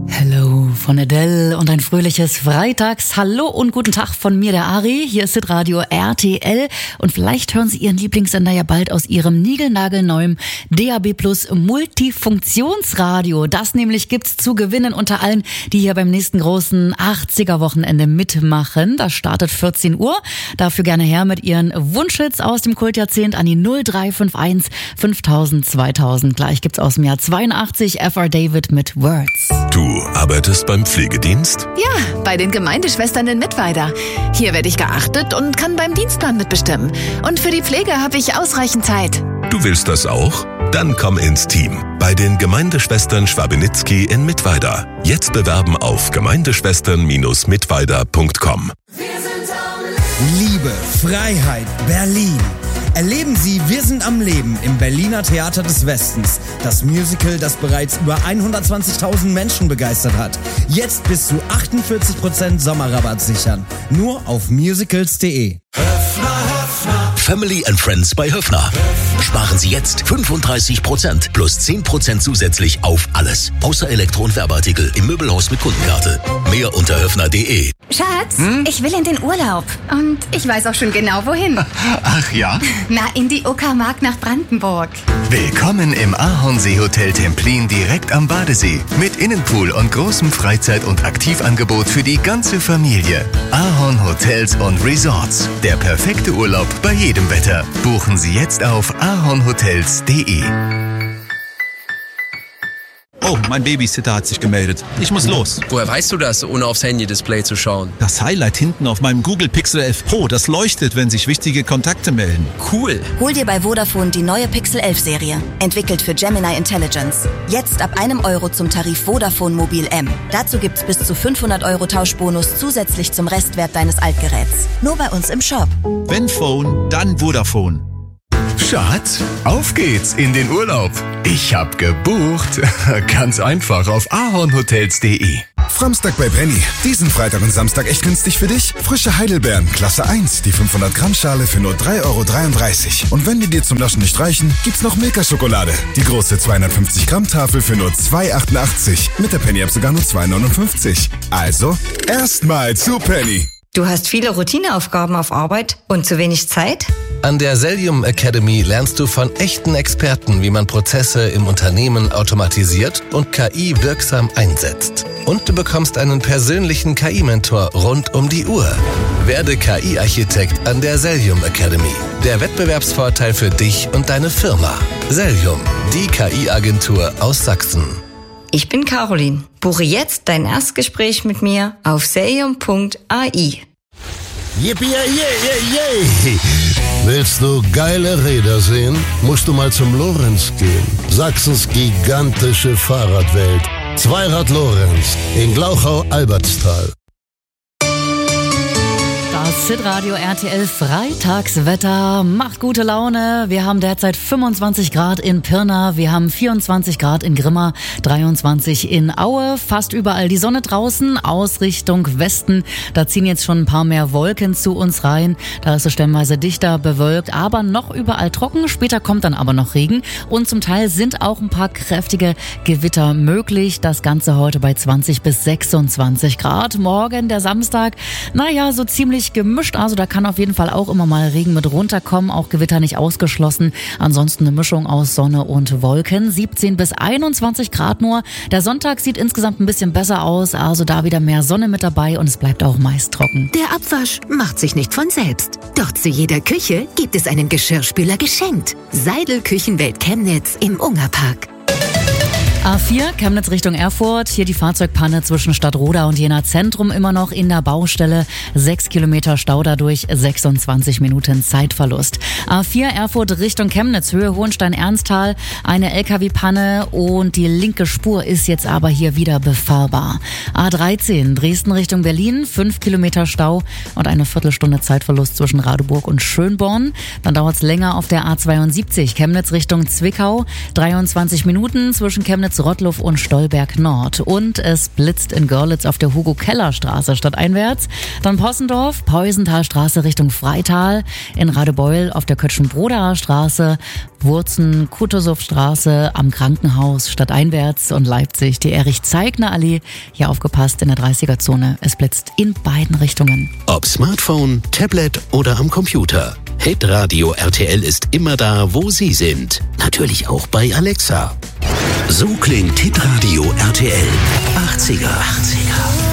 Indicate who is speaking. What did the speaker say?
Speaker 1: Hello von Adele und ein fröhliches Freitags-Hallo und guten Tag von mir, der Ari. Hier ist Hitradio RTL und vielleicht hören Sie Ihren Lieblingssender ja bald aus Ihrem niegelnagelneuen DAB+ Multifunktionsradio. Das nämlich gibt's zu gewinnen unter allen, die hier beim nächsten großen 80er-Wochenende mitmachen. Das startet 14 Uhr. Dafür gerne her mit Ihren Wunschhits aus dem Kultjahrzehnt an die 0351 5000 2000. Gleich gibt's aus dem Jahr 82 F.R. David mit Words.
Speaker 2: Du arbeitest beim Pflegedienst?
Speaker 3: Ja, bei den Gemeindeschwestern in Mittweida. Hier werde ich geachtet und kann beim Dienstplan mitbestimmen. Und für die Pflege habe ich ausreichend Zeit.
Speaker 2: Du willst das auch? Dann komm ins Team. Bei den Gemeindeschwestern Schwabenitzky in Mittweida. Jetzt bewerben auf gemeindeschwestern-mittweida.com.
Speaker 4: Liebe, Freiheit, Berlin. Erleben Sie Wir sind am Leben im Berliner Theater des Westens. Das Musical, das bereits über 120.000 Menschen begeistert hat. Jetzt bis zu 48% Sommerrabatt sichern. Nur auf musicals.de.
Speaker 5: Family and Friends bei Höffner. Sparen Sie jetzt 35% plus 10% zusätzlich auf alles. Außer Elektro- und Werbeartikel im Möbelhaus mit Kundenkarte. Mehr unter höffner.de.
Speaker 6: Schatz, ich will in den Urlaub. Und ich weiß auch schon genau, wohin.
Speaker 7: Ach ja?
Speaker 6: Na, in die Uckermark nach Brandenburg.
Speaker 7: Willkommen im Ahornsee-Hotel Templin direkt am Badesee. Mit Innenpool und großem Freizeit- und Aktivangebot für die ganze Familie. Ahorn Hotels und Resorts. Der perfekte Urlaub bei jedem Wetter. Buchen Sie jetzt auf ahornhotels.de.
Speaker 8: Oh, mein Babysitter hat sich gemeldet. Ich muss los.
Speaker 9: Woher weißt du das, ohne aufs Handy-Display zu schauen?
Speaker 8: Das Highlight hinten auf meinem Google Pixel 11 Pro, das leuchtet, wenn sich wichtige Kontakte melden.
Speaker 9: Cool.
Speaker 10: Hol dir bei Vodafone die neue Pixel 11 Serie. Entwickelt für Gemini Intelligence. Jetzt ab €1 zum Tarif Vodafone Mobil M. Dazu gibt's bis zu 500 € Tauschbonus zusätzlich zum Restwert deines Altgeräts. Nur bei uns im Shop.
Speaker 8: Wenn Phone, dann Vodafone.
Speaker 7: Schatz, auf geht's in den Urlaub. Ich hab gebucht. Ganz einfach auf ahornhotels.de.
Speaker 11: Samstag bei Penny. Diesen Freitag und Samstag echt günstig für dich. Frische Heidelbeeren, Klasse 1, die 500 Gramm Schale für nur €3,33 €. Und wenn die dir zum Naschen nicht reichen, gibt's noch Milka-Schokolade. Die große 250 Gramm Tafel für nur €2,88. Mit der Penny-App sogar nur €2,59. Also, erstmal zu Penny.
Speaker 12: Du hast viele Routineaufgaben auf Arbeit und zu wenig Zeit?
Speaker 13: An der Sellium Academy lernst du von echten Experten, wie man Prozesse im Unternehmen automatisiert und KI wirksam einsetzt. Und du bekommst einen persönlichen KI-Mentor rund um die Uhr. Werde KI-Architekt an der Sellium Academy. Der Wettbewerbsvorteil für dich und deine Firma. Sellium, die KI-Agentur aus Sachsen.
Speaker 12: Ich bin Caroline. Buche jetzt dein Erstgespräch mit mir auf sellium.ai.
Speaker 14: Yippie, yay. Willst du geile Räder sehen? Musst du mal zum Lorenz gehen. Sachsens gigantische Fahrradwelt. Zweirad Lorenz in Glauchau-Albertstal.
Speaker 1: Das Hitradio RTL Freitagswetter macht gute Laune. Wir haben derzeit 25 Grad in Pirna, wir haben 24 Grad in Grimma, 23 in Aue, fast überall die Sonne draußen, aus Richtung Westen. Da ziehen jetzt schon ein paar mehr Wolken zu uns rein. Da ist es stellenweise dichter bewölkt, aber noch überall trocken. Später kommt dann aber noch Regen und zum Teil sind auch ein paar kräftige Gewitter möglich. Das Ganze heute bei 20 bis 26 Grad. Morgen, der Samstag, naja, so ziemlich gemischt, also da kann auf jeden Fall auch immer mal Regen mit runterkommen, auch Gewitter nicht ausgeschlossen. Ansonsten eine Mischung aus Sonne und Wolken, 17 bis 21 Grad nur. Der Sonntag sieht insgesamt ein bisschen besser aus, also da wieder mehr Sonne mit dabei und es bleibt auch meist trocken.
Speaker 3: Der Abwasch macht sich nicht von selbst. Doch zu jeder Küche gibt es einen Geschirrspüler geschenkt. Seidel Küchenwelt Chemnitz im Ungerpark.
Speaker 1: A4, Chemnitz Richtung Erfurt. Hier die Fahrzeugpanne zwischen Stadtroda und Jena Zentrum immer noch in der Baustelle. 6 Kilometer Stau dadurch, 26 Minuten Zeitverlust. A4, Erfurt Richtung Chemnitz, Höhe Hohenstein-Ernsthal. Eine LKW-Panne und die linke Spur ist jetzt aber hier wieder befahrbar. A13, Dresden Richtung Berlin. 5 Kilometer Stau und eine Viertelstunde Zeitverlust zwischen Radeburg und Schönborn. Dann dauert es länger auf der A72, Chemnitz Richtung Zwickau. 23 Minuten zwischen Chemnitz links Rottluff und Stolberg Nord. Und es blitzt in Görlitz auf der Hugo-Keller-Straße stadteinwärts. Dann Possendorf, Peusenthalstraße Richtung Freital. In Radebeul auf der Kötschenbrodaer Straße. Wurzen, Kuttersuff-Straße am Krankenhaus stadteinwärts. Und Leipzig, die Erich-Zeigner-Allee. Hier aufgepasst in der 30er-Zone. Es blitzt in beiden Richtungen.
Speaker 15: Ob Smartphone, Tablet oder am Computer. Hitradio RTL ist immer da, wo Sie sind. Natürlich auch bei Alexa. So klingt Hitradio RTL. 80er.